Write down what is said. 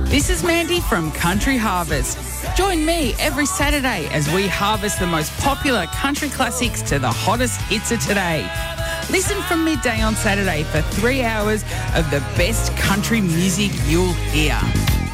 This is Mandy from Country Harvest. Join me every Saturday as we harvest the most popular country classics to the hottest hits of today. Listen from midday on Saturday for 3 hours of the best country music you'll hear.